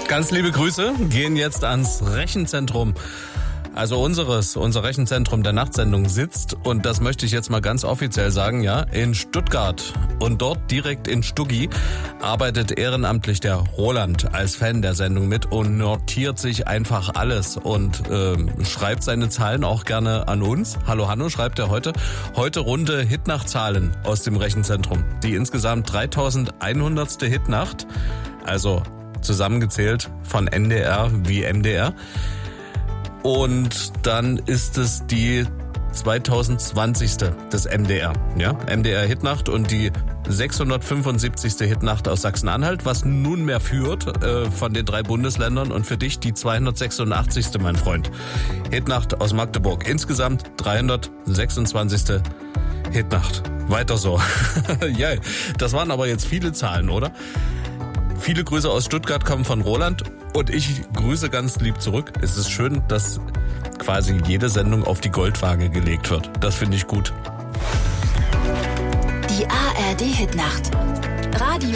Ganz liebe Grüße gehen jetzt ans Rechenzentrum. Also unser Rechenzentrum der Nachtsendung sitzt, und das möchte ich jetzt mal ganz offiziell sagen, ja, in Stuttgart. Und dort direkt in Stuggi arbeitet ehrenamtlich der Roland als Fan der Sendung mit und notiert sich einfach alles und schreibt seine Zahlen auch gerne an uns. Hallo Hanno, schreibt er heute. Heute runde Hitnachtzahlen aus dem Rechenzentrum. Die insgesamt 3100. Hitnacht, also zusammengezählt von NDR wie MDR. Und dann ist es die 2020. des MDR, ja, MDR Hitnacht, und die 675. Hitnacht aus Sachsen-Anhalt, was nunmehr führt von den 3 Bundesländern, und für dich die 286. mein Freund. Hitnacht aus Magdeburg. Insgesamt 326. Hitnacht. Weiter so. Ja, das waren aber jetzt viele Zahlen, oder? Viele Grüße aus Stuttgart kommen von Roland und ich grüße ganz lieb zurück. Es ist schön, dass quasi jede Sendung auf die Goldwaage gelegt wird. Das finde ich gut. Die ARD Hitnacht. Radio